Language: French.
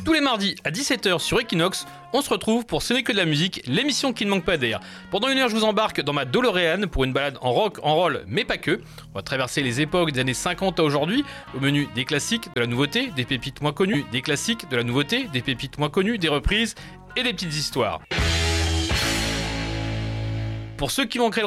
Tous les mardis à 17h sur Equinox, on se retrouve pour Ce n'est que de la musique, l'émission qui ne manque pas d'air. Pendant une heure, je vous embarque dans ma DeLorean pour une balade en rock, en roll, mais pas que. On va traverser les époques des années 50 à aujourd'hui, au menu des classiques, de la nouveauté, des pépites moins connues, des classiques, de la nouveauté, des pépites moins connues, des reprises et des petites histoires. Pour ceux qui manqueraient